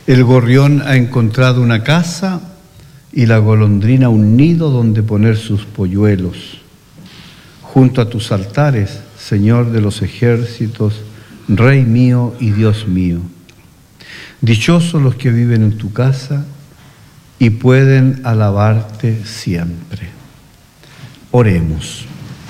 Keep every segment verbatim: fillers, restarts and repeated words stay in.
El gorrión ha encontrado una casa y la golondrina un nido donde poner sus polluelos. Junto a tus altares, Señor de los ejércitos, Rey mío y Dios mío. Dichosos los que viven en tu casa y pueden alabarte siempre. Oremos.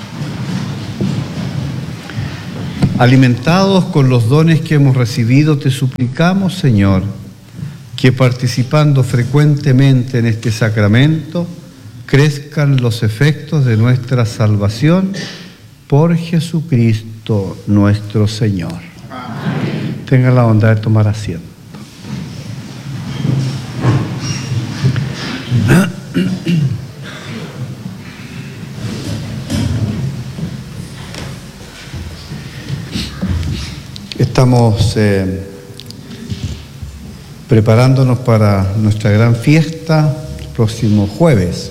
Alimentados con los dones que hemos recibido, te suplicamos, Señor, que participando frecuentemente en este sacramento, crezcan los efectos de nuestra salvación por Jesucristo nuestro Señor. Amén. Tengan la bondad de tomar asiento. Estamos eh, preparándonos para nuestra gran fiesta el próximo jueves.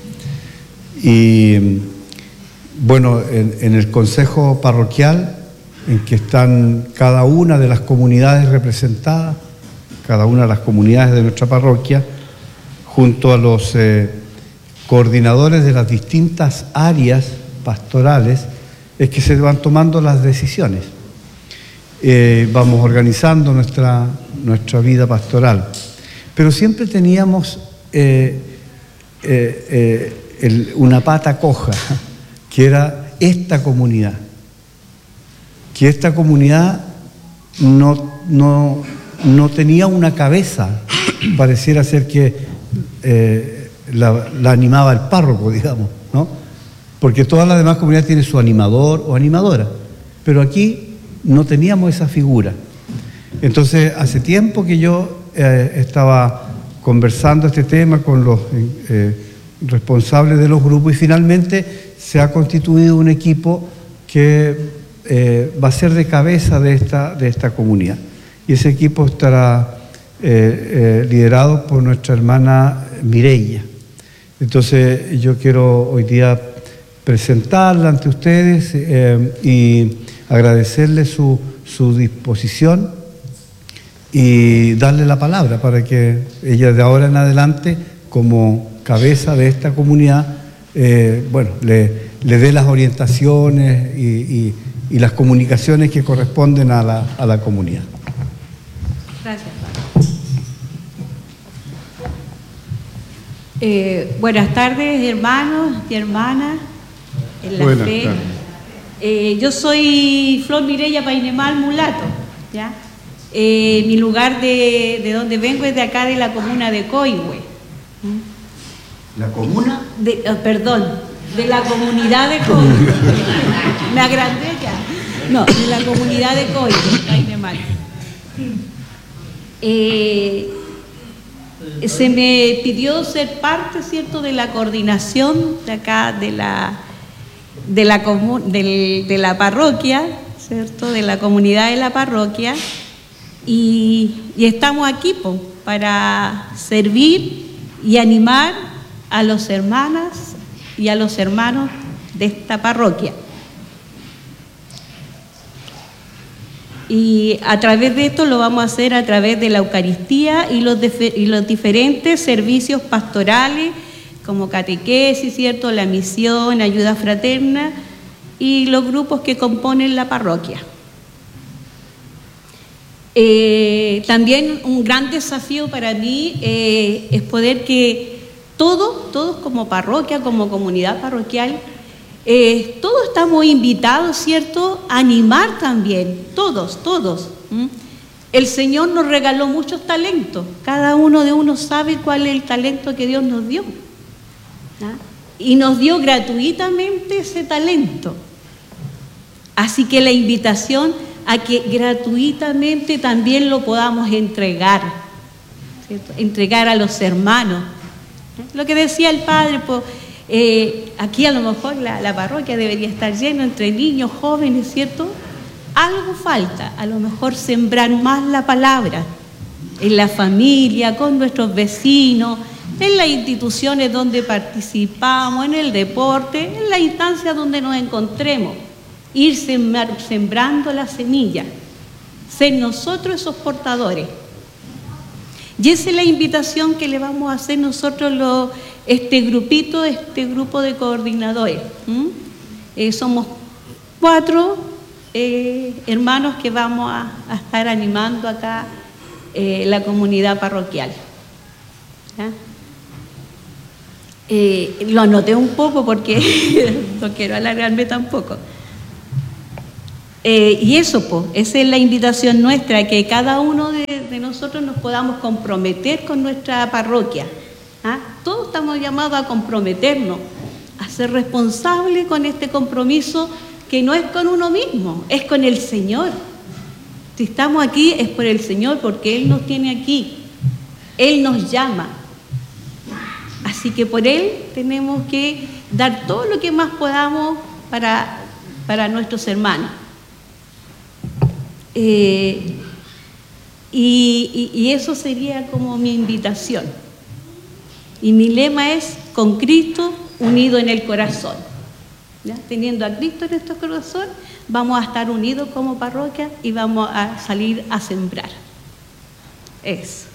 Y bueno, en, en el Consejo Parroquial, en que están cada una de las comunidades representadas, cada una de las comunidades de nuestra parroquia, junto a los eh, coordinadores de las distintas áreas pastorales, es que se van tomando las decisiones. Eh, vamos organizando nuestra, nuestra vida pastoral. Pero siempre teníamos eh, eh, eh, el, una pata coja, que era esta comunidad. Que esta comunidad no, no, no tenía una cabeza, pareciera ser que eh, la, la animaba el párroco, digamos, ¿no? Porque todas las demás comunidades tienen su animador o animadora, pero aquí no teníamos esa figura. Entonces, hace tiempo que yo eh, estaba conversando este tema con los eh, responsables de los grupos y finalmente se ha constituido un equipo que eh, va a ser de cabeza de esta, de esta comunidad. Y ese equipo estará eh, eh, liderado por nuestra hermana Mireia. Entonces, yo quiero hoy día presentarla ante ustedes eh, y agradecerle su, su disposición y darle la palabra para que ella de ahora en adelante, como cabeza de esta comunidad, eh, bueno, le, le dé las orientaciones y, y, y las comunicaciones que corresponden a la, a la comunidad. Gracias, Padre. Eh, buenas tardes, hermanos y hermanas en la Buenas fe. tardes. Eh, yo soy Flor Mireia Painemal Mulato, ¿ya? Eh, mi lugar de, de donde vengo es de acá, de la comuna de Coihue. ¿La comuna? De, oh, perdón, de la comunidad de Coihue. Me agrandé ya. No, de la comunidad de Coihue, Painemal. Eh, se me pidió ser parte, ¿cierto?, de la coordinación de acá, de la... De la, de, de la parroquia, ¿cierto?, de la comunidad de la parroquia, y, y estamos aquí po, para servir y animar a los hermanas y a los hermanos de esta parroquia. Y a través de esto lo vamos a hacer a través de la Eucaristía y los, y los diferentes servicios pastorales, como catequesis, ¿cierto?, la misión, ayuda fraterna y los grupos que componen la parroquia. Eh, también un gran desafío para mí eh, es poder que todos, todos como parroquia, como comunidad parroquial, eh, todos estamos invitados, ¿cierto?, a animar también, todos, todos. ¿Mm? El Señor nos regaló muchos talentos, cada uno de uno sabe cuál es el talento que Dios nos dio. ¿Ah? Y nos dio gratuitamente ese talento. Así que la invitación a que gratuitamente también lo podamos entregar, ¿cierto?, entregar a los hermanos. Lo que decía el Padre, pues, eh, aquí a lo mejor la, la parroquia debería estar llena entre niños, jóvenes, ¿cierto? Algo falta, a lo mejor sembrar más la palabra en la familia, con nuestros vecinos, en las instituciones donde participamos, en el deporte, en la instancia donde nos encontremos, ir sembrando la semilla, ser nosotros esos portadores. Y esa es la invitación que le vamos a hacer nosotros, los, este grupito, este grupo de coordinadores. ¿Mm? Eh, somos cuatro eh, hermanos que vamos a, a estar animando acá eh, la comunidad parroquial. ¿Ya? Eh, lo anoté un poco porque no quiero alargarme tampoco. Eh, y eso, pues, esa es la invitación nuestra, que cada uno de, de nosotros nos podamos comprometer con nuestra parroquia. ¿Ah? Todos estamos llamados a comprometernos, a ser responsables con este compromiso que no es con uno mismo, es con el Señor. Si estamos aquí es por el Señor, porque Él nos tiene aquí, Él nos llama. Así que por Él tenemos que dar todo lo que más podamos para, para nuestros hermanos. Eh, y, y, y eso sería como mi invitación. Y mi lema es: con Cristo unido en el corazón. ¿Ya? Teniendo a Cristo en nuestro corazón, vamos a estar unidos como parroquia y vamos a salir a sembrar. Eso.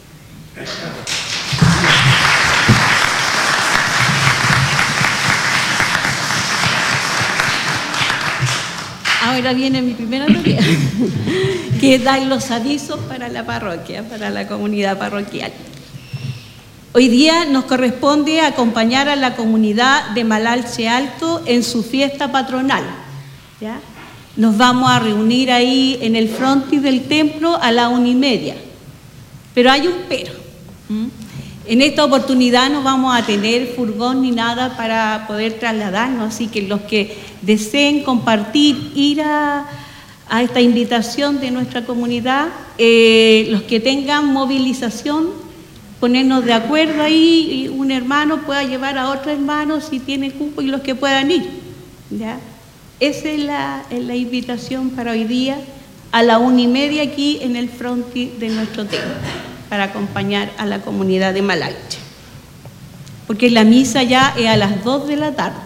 Ahora viene mi primera tarea, que es dar los avisos para la parroquia, para la comunidad parroquial. Hoy día nos corresponde acompañar a la comunidad de Malalche Alto en su fiesta patronal. ¿Ya? Nos vamos a reunir ahí en el frontis del templo a la una y media. Pero hay un pero. ¿Mm? En esta oportunidad no vamos a tener furgón ni nada para poder trasladarnos, así que los que deseen compartir, ir a, a esta invitación de nuestra comunidad, eh, los que tengan movilización, ponernos de acuerdo ahí, y un hermano pueda llevar a otro hermano si tiene cupo y los que puedan ir. ¿Ya? Esa es la, es la invitación para hoy día, a la una y media aquí en el frontis de nuestro templo, para acompañar a la comunidad de Malalche. Porque la misa ya es a las dos de la tarde.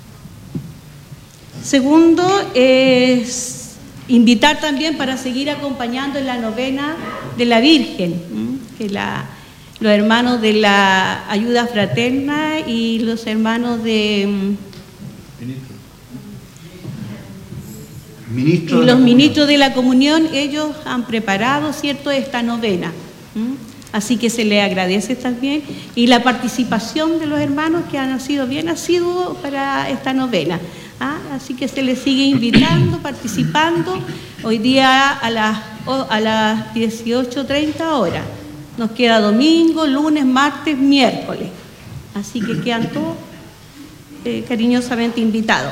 Segundo, es invitar también para seguir acompañando en la novena de la Virgen, que la, los hermanos de la ayuda fraterna y los hermanos de... Ministro y los ministros de la comunión, ellos han preparado, ¿cierto?, esta novena. Así que se le agradece también, y la participación de los hermanos que han sido bien asiduos para esta novena. ¿Ah? Así que se les sigue invitando, participando. Hoy día a las, a las dieciocho treinta horas. Nos queda domingo, lunes, martes, miércoles. Así que quedan todos eh, cariñosamente invitados.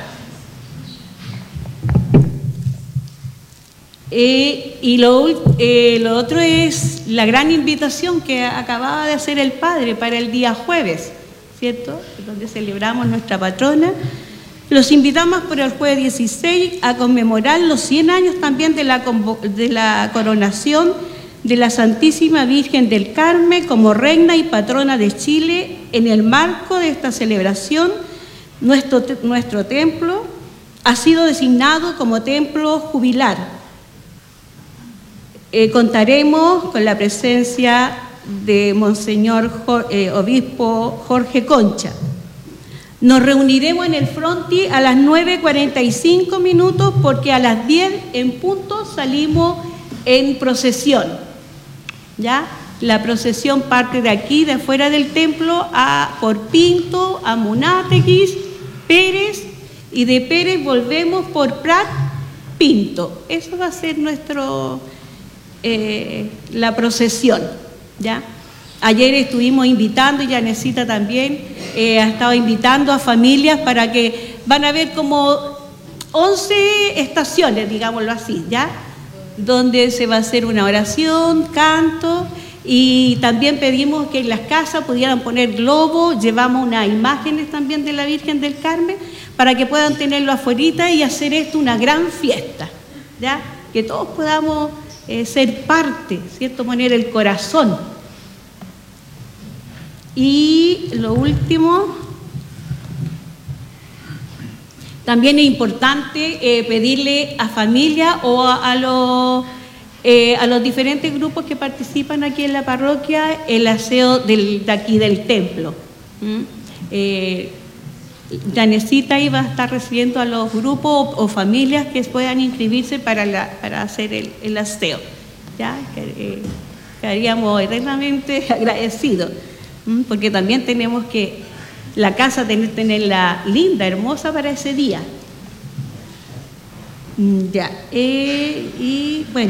Eh, y lo, eh, lo otro es la gran invitación que acababa de hacer el Padre para el día jueves, ¿cierto? Donde celebramos nuestra patrona. Los invitamos por el jueves dieciséis a conmemorar los cien años también de la, de la coronación de la Santísima Virgen del Carmen como reina y patrona de Chile. En el marco de esta celebración, nuestro, nuestro templo ha sido designado como templo jubilar. Eh, contaremos con la presencia de Monseñor eh, Obispo Jorge Concha. Nos reuniremos en el frontis a las nueve cuarenta y cinco minutos, porque a las diez en punto salimos en procesión. ¿Ya? La procesión parte de aquí, de afuera del templo, a por Pinto, a Munátequis, Pérez, y de Pérez volvemos por Prat, Pinto. Eso va a ser nuestro... Eh, la procesión, ¿ya? Ayer estuvimos invitando, y Yanecita también eh, ha estado invitando a familias para que van a ver como once estaciones, digámoslo así, ¿ya? Donde se va a hacer una oración, canto, y también pedimos que en las casas pudieran poner globos, llevamos unas imágenes también de la Virgen del Carmen para que puedan tenerlo afuera y hacer esto una gran fiesta, ¿ya? Que todos podamos Eh, ser parte, ¿cierto? Poner el corazón. Y lo último, también es importante eh, pedirle a familia o a, a los Eh, a los diferentes grupos que participan aquí en la parroquia, el aseo del, de aquí del templo. ¿Mm? Eh, Janecita iba a estar recibiendo a los grupos o, o familias que puedan inscribirse para, la, para hacer el, el aseo. ¿Ya? Eh, Quedaríamos eternamente agradecidos, porque también tenemos que la casa tener, tenerla linda, hermosa para ese día. Ya, eh, y bueno,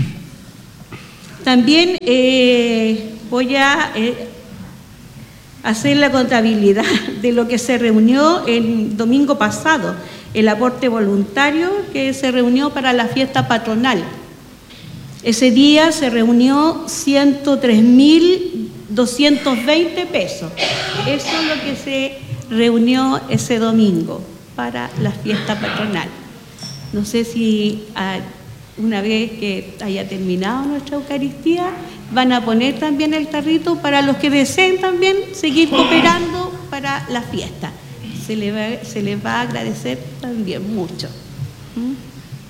también eh, voy a eh, hacer la contabilidad de lo que se reunió el domingo pasado, el aporte voluntario que se reunió para la fiesta patronal. Ese día se reunió ciento tres mil doscientos veinte pesos. Eso es lo que se reunió ese domingo para la fiesta patronal. No sé si ah, una vez que haya terminado nuestra Eucaristía van a poner también el tarrito para los que deseen también seguir cooperando para la fiesta. Se les va, se les va a agradecer también mucho. ¿Mm?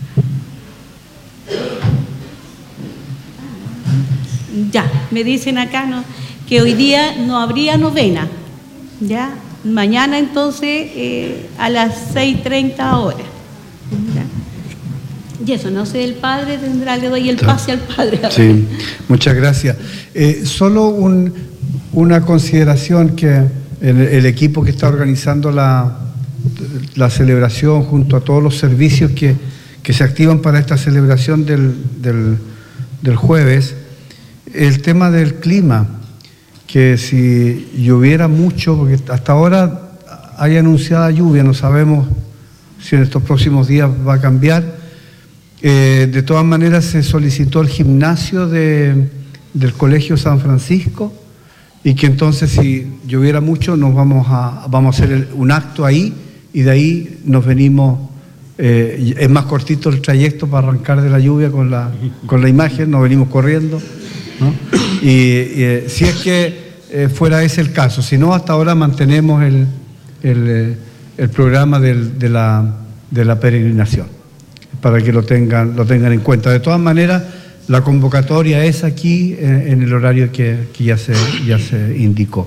Ya, me dicen acá ¿no? que hoy día no habría novena, ya, mañana entonces eh, a las seis treinta horas. ¿Ya? Y eso, no sé, el Padre tendrá, le doy el pase al Padre. Sí, muchas gracias. Eh, solo un, una consideración que el, el equipo que está organizando la, la celebración junto a todos los servicios que, que se activan para esta celebración del, del, del jueves, el tema del clima, que si lloviera mucho, porque hasta ahora hay anunciada lluvia, no sabemos si en estos próximos días va a cambiar. Eh, de todas maneras se solicitó el gimnasio de, del Colegio San Francisco y que entonces si lloviera mucho nos vamos a, vamos a hacer el, un acto ahí y de ahí nos venimos, eh, es más cortito el trayecto para arrancar de la lluvia con la, con la imagen, nos venimos corriendo, ¿no? Y, y eh, si es que eh, fuera ese el caso, si no hasta ahora mantenemos el, el, el programa del, de, la, de la peregrinación, para que lo tengan, lo tengan en cuenta. De todas maneras, la convocatoria es aquí eh, en el horario que, que ya, se, ya se indicó.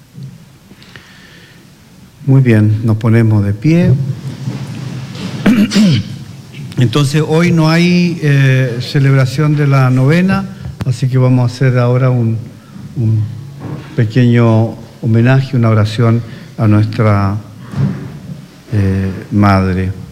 Muy bien, nos ponemos de pie. Entonces, hoy no hay eh, celebración de la novena, así que vamos a hacer ahora un, un pequeño homenaje, una oración a nuestra eh, Madre.